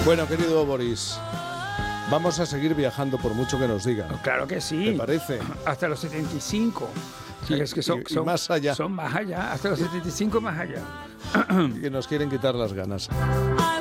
Bueno, querido Boris, vamos a seguir viajando por mucho que nos digan. Claro que sí. ¿Te parece? Hasta los 75. Sí, es que y más allá. Son más allá, hasta los 75 más allá. Que nos quieren quitar las ganas.